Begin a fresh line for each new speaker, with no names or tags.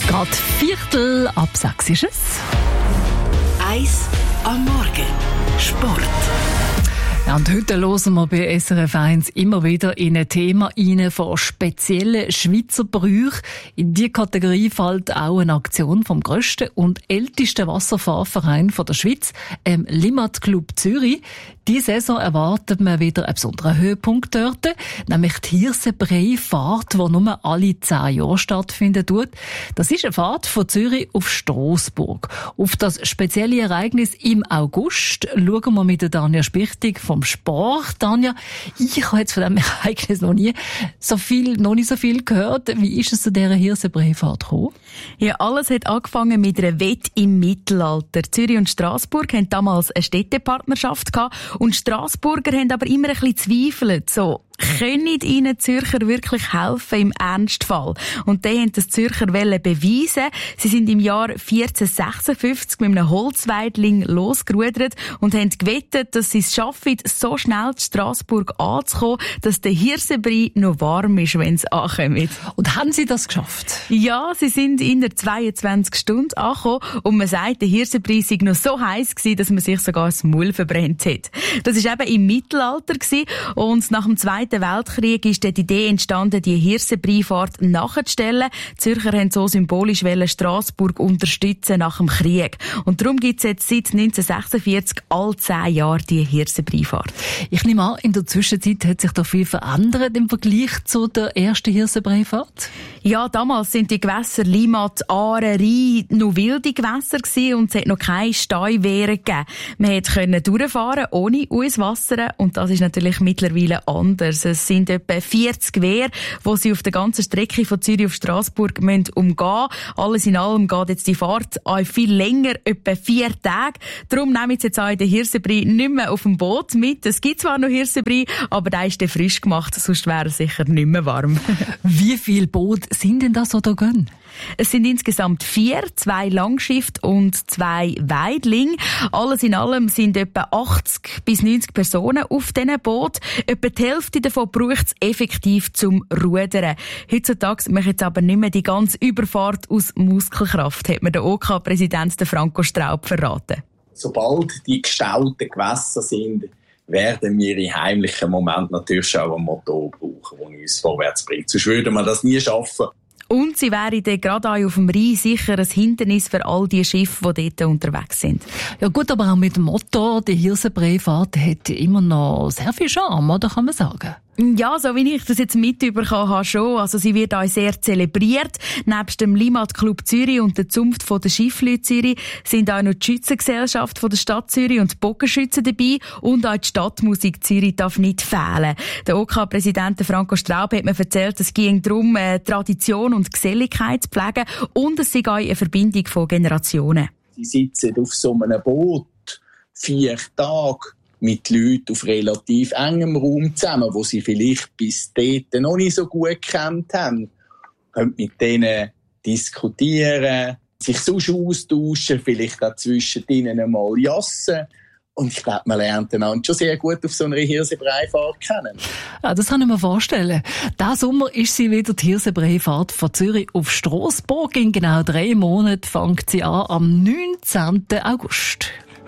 Gerade 5:45 ist es.
1 am Morgen. Sport.
Ja, und heute hören wir bei SRF 1 immer wieder in ein Thema rein von speziellen Schweizer Brüchen. In diese Kategorie fällt auch eine Aktion vom grössten und ältesten Wasserfahrverein der Schweiz, Limmat Club Zürich. Diese Saison erwartet man wieder einen besonderen Höhepunkt dort, nämlich die Hirsenbrei-Fahrt, die nur alle 10 Jahre stattfinden tut. Das ist eine Fahrt von Zürich auf Strasbourg. Auf das spezielle Ereignis im August schauen wir mit der Tanja Spichtig vom Sport. Tanja, ich habe jetzt von diesem Ereignis noch nicht so viel gehört. Wie ist es zu dieser Hirsenbrei-Fahrt gekommen?
Ja, alles hat angefangen mit einer Wette im Mittelalter. Zürich und Strasbourg hatten damals eine Städtepartnerschaft gehabt und Strasburger haben aber immer ein bisschen zweifelt. So, können ihnen Zürcher wirklich helfen im Ernstfall? Und die haben das Zürcher beweisen. Sie sind im Jahr 1456 mit einem Holzweidling losgerudert und haben gewettet, dass sie es schaffen, so schnell zu Strasbourg anzukommen, dass der Hirsenbrei noch warm ist, wenn sie ankommen.
Und haben sie das geschafft?
Ja, sie sind in der 22 Stunden angekommen und man sagt, der Hirsenbrei sei noch so heiß gewesen, dass man sich sogar das Maul verbrennt hat. Das war eben im Mittelalter gewesen und nach dem Zweiten Weltkrieg ist die Idee entstanden, die Hirsenbrei-Fahrt nachzustellen. Die Zürcher haben so symbolisch Straßburg unterstützen nach dem Krieg. Und darum gibt es jetzt seit 1946 alle 10 Jahre die Hirsenbrei-Fahrt.
Ich nehme an, in der Zwischenzeit hat sich da viel verändert im Vergleich zu der ersten Hirsenbrei-Fahrt?
Ja, damals sind die Gewässer Limmat, Aare, Rhein noch wilde Gewässer gewesen und es hat noch keine Steuwehren gegeben. Man konnte durchfahren ohne Auswassern und das ist natürlich mittlerweile anders. Es sind etwa 40 Wehre, die sie auf der ganzen Strecke von Zürich auf Strasbourg umgehen müssen. Alles in allem geht jetzt die Fahrt auch viel länger, etwa 4 Tage. Darum nehmen jetzt auch den Hirsenbrei nicht mehr auf dem Boot mit. Es gibt zwar noch Hirsenbrei, aber der ist dann frisch gemacht, sonst wäre er sicher nicht mehr warm.
Wie viele Boote sind denn das, die da gehen?
Es sind insgesamt 4, 2 Langschiffe und 2 Weidling. Alles in allem sind etwa 80 bis 90 Personen auf diesen Boot. Etwa die Hälfte davon braucht es effektiv zum Rudern. Heutzutage machen jetzt aber nicht mehr die ganze Überfahrt aus Muskelkraft, hat mir der OK-Präsident Franco Straub verraten.
Sobald die gestauten Gewässer sind, werden wir in heimlichen Momenten natürlich auch einen Motor brauchen, der uns vorwärts bringt. Sonst würden wir das nie schaffen.
Und sie wären dann gerade auch auf dem Rhein sicher ein Hindernis für all die Schiffe, die dort unterwegs sind.
Ja gut, aber auch mit dem Motor, die Hirsenbrei-Fahrt hat immer noch sehr viel Charme, oder kann man sagen?
Ja, so wie ich das jetzt mitbekommen habe, schon. Also sie wird auch sehr zelebriert. Nebst dem Limmat Club Zürich und der Zunft von der Schiffleute Zürich sind auch noch die Schützengesellschaft von der Stadt Zürich und die Bogenschützen dabei. Und auch die Stadtmusik Zürich darf nicht fehlen. Der OK-Präsident Franco Straub hat mir erzählt, es ging darum, Tradition und Geselligkeit zu pflegen. Und es sei auch eine Verbindung von Generationen.
Sie sitzen auf so einem Boot 4 Tage mit Leuten auf relativ engem Raum zusammen, wo sie vielleicht bis dort noch nicht so gut gekannt haben. Können mit denen diskutieren, sich sonst austauschen, vielleicht auch zwischen ihnen einmal jassen. Und ich glaube, man lernt einander schon sehr gut auf so einer Hirsenbrei-Fahrt kennen.
Ja, das kann ich mir vorstellen. Diesen Sommer ist sie wieder die Hirsenbrei-Fahrt von Zürich auf Strasbourg. In genau 3 Monaten fängt sie an, am 19. August.